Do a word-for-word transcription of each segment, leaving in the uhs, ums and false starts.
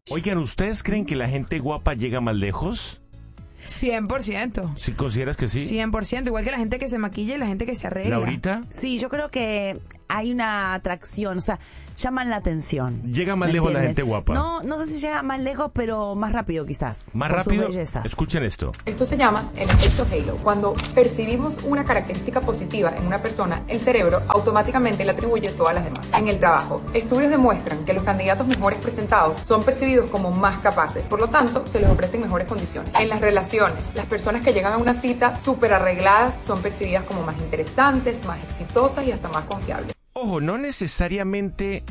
Oigan, ¿ustedes creen que la gente guapa llega más lejos? cien por ciento. ¿Sí consideras que sí? cien por ciento, igual que la gente que se maquilla y la gente que se arregla. ¿Laurita? Sí, yo creo que hay una atracción, o sea, llaman la atención. ¿Llega más ¿Me lejos la entiendes? gente guapa? No, no sé si llega más lejos, pero más rápido quizás. ¿Más por sus rápido? bellezas. Escuchen esto. Esto se llama el efecto halo. Cuando percibimos una característica positiva en una persona, el cerebro automáticamente le atribuye todas las demás. En el trabajo, estudios demuestran que los candidatos mejores presentados son percibidos como más capaces, por lo tanto, se les ofrecen mejores condiciones. En las relaciones, las personas que llegan a una cita súper arregladas son percibidas como más interesantes, más exitosas y hasta más confiables. Ojo, no necesariamente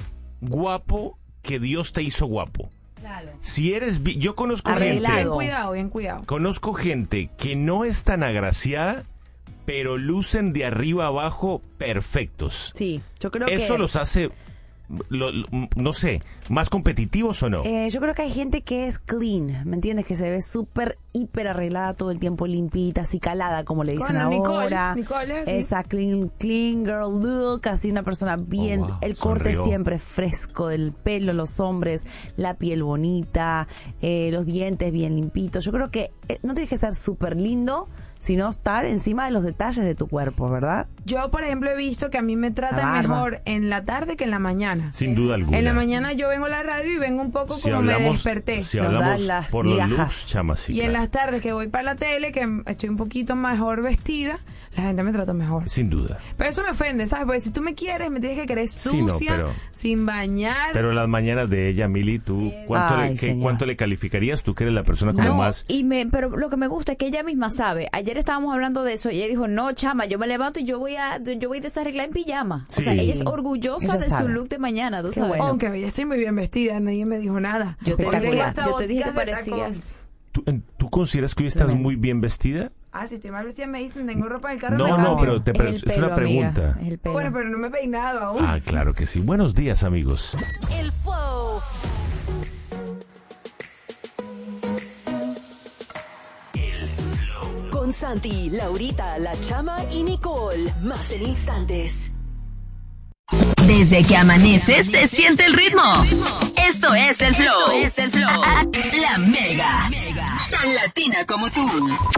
guapo que Dios te hizo guapo. Claro. Si eres... vi- Yo conozco Arreglado. gente... Bien cuidado, bien cuidado. Conozco gente que no es tan agraciada, pero lucen de arriba abajo perfectos. Sí, yo creo que... ¿Eso los hace, lo- lo- no sé, más competitivos o no? Eh, yo creo que hay gente que es clean, ¿me entiendes? Que se ve súper, hiper arreglada todo el tiempo, limpita, así calada, como le dicen Con Nicole, ahora. Nicole es así. Esa clean, clean girl look, así una persona bien, Oh, wow, el corte sonrió. siempre fresco del pelo, los hombres, la piel bonita, eh, los dientes bien limpitos. Yo creo que eh, no tienes que ser súper lindo, sino estar encima de los detalles de tu cuerpo, ¿verdad? Yo, por ejemplo, he visto que a mí me La tratan barba. mejor en la tarde que en la mañana. Sin duda alguna. En la mañana yo vengo a la radio y vengo un poco Si como me hablamos, desperté. si Nos hablamos dan las por los migajas. looks, chama, sí, Y en claro. las tardes que voy para la tele, que estoy un poquito mejor vestida, la gente me trata mejor. Sin duda. Pero eso me ofende, ¿sabes? Porque si tú me quieres, me tienes que querer Sí, no, sucia, pero- sin bañar. Pero las mañanas de ella, Mili, ¿tú cuánto, Ay, le, qué- señor. cuánto le calificarías? Tú que eres la persona como No, más... y me, pero lo que me gusta es que ella misma sabe. Ayer estábamos hablando de eso y ella dijo, no, chama, yo me levanto y yo voy a, yo voy desarreglar en pijama. Sí. O sea, ella es orgullosa Ella de su sabe. look de mañana, tú Qué sabes. bueno. Aunque hoy estoy muy bien vestida, nadie me dijo nada. Yo te, Hoy tengo dije, hasta yo te dije que botas de tacón. parecías. ¿Tú, en- ¿tú consideras que hoy estás Tremendo. muy bien vestida? Ah, si estoy mal vestida me dicen, tengo ropa en el carro. No, me no, cambio. pero te pre- Es el es una pelo, amiga, pregunta. es el pelo. Bueno, pero no me he peinado aún. Ah, claro que sí. Buenos días, amigos. El Flow. Con Santi, Laurita, La Chama y Nicole. Más en instantes. Desde que amanece se siente el ritmo. Esto es el Flow. Esto es el Flow. La Mega. Tan latina como tú.